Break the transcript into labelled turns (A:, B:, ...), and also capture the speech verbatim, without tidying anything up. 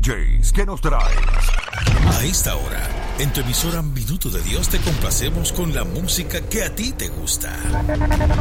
A: Js, ¿qué nos traes?
B: A esta hora, en tu emisora Minuto de Dios te complacemos con la música que a ti te gusta.